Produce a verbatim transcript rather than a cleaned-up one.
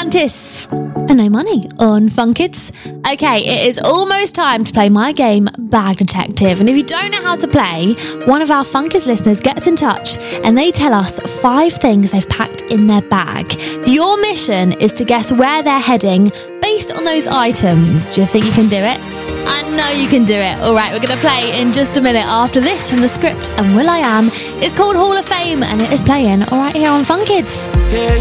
Atlantis. And no money on Fun Kids. Okay, it is almost time to play my game, Bag Detective. And if you don't know how to play, one of our Fun Kids listeners gets in touch and they tell us five things they've packed in their bag. Your mission is to guess where they're heading based on those items. Do you think you can do it? I know you can do it. All right, we're going to play in just a minute after this from the script and Will I Am. It's called Hall of Fame and it is playing all right here on Fun Kids. Yeah.